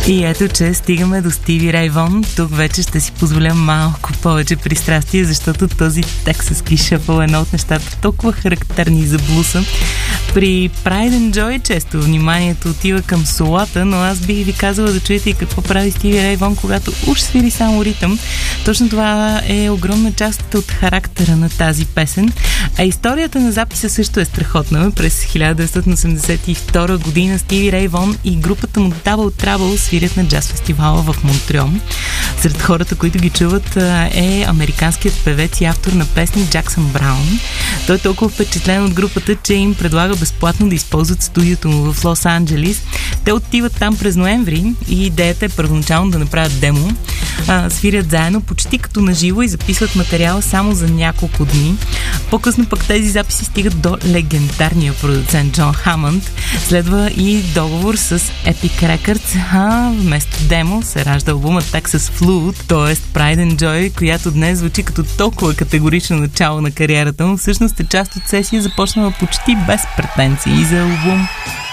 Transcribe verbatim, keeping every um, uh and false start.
И ето, че стигаме до Стиви Рей Вон. Тук вече ще си позволя малко повече пристрастие, защото този Texas Shuffle е едно от нещата толкова характерни за блуса. При Pride and Joy често вниманието отива към солата, но аз бих ви казала да чуете и какво прави Стиви Рей Вон, когато уж свири само ритъм. Точно това е огромна част от характера на тази песен. А историята на записа също е страхотна. През хиляда деветстотин осемдесет и втора година Стиви Рей Вон и групата му Double Trouble свирят на джаз фестивала в Монтреал. Сред хората, които ги чуват, е американският певец и автор на песни Джаксън Браун. Той е толкова впечатлен от групата, че им предлага безплатно да използват студиото му в Лос-Анджелис. Те отиват там през ноември и идеята е първоначално да направят демо. А, свирят заедно почти като наживо и записват материала само за няколко дни. По-късно пък тези записи стигат до легендарния продуцент Джон Хамънд. Следва и договор с Epic Records, а вместо демо се ражда албумът Texas Flood, т.е. Pride and Joy, която днес звучи като толкова категорично начало на кариерата му. Всъщност е част от сесия, започнала почти без претенции за албум.